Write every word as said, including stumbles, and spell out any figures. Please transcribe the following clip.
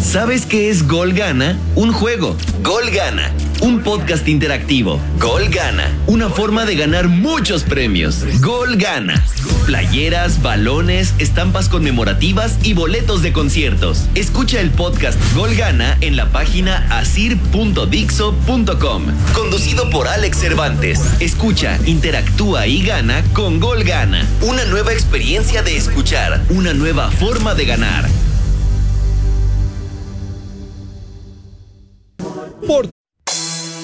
¿Sabes qué es Gol Gana? Un juego. Gol Gana. Un podcast interactivo. Gol Gana. Una forma de ganar muchos premios. Gol Gana. Playeras, balones, estampas conmemorativas y boletos de conciertos. Escucha el podcast Gol Gana en la página asir punto dixo punto com. Conducido por Alex Cervantes. Escucha, interactúa y gana con Gol Gana. Una nueva experiencia de escuchar. Una nueva forma de ganar. Por